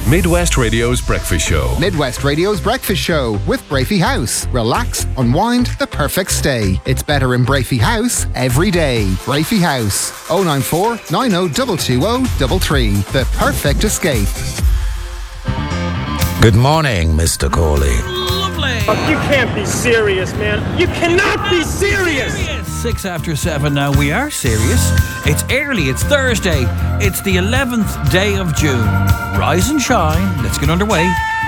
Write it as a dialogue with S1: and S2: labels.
S1: Midwest Radio's Breakfast Show.
S2: Midwest Radio's Breakfast Show with Brafey House. Relax, unwind, the perfect stay. It's better in Brafey House every day. Brafey House. 094 90 33. The perfect escape.
S3: Good morning, Mr. Corley.
S4: Lovely.
S5: You can't be serious, man. You cannot be serious.
S4: 7:06 now. We are serious. It's early. It's Thursday. It's the 11th day of June. Rise and shine. Let's get underway.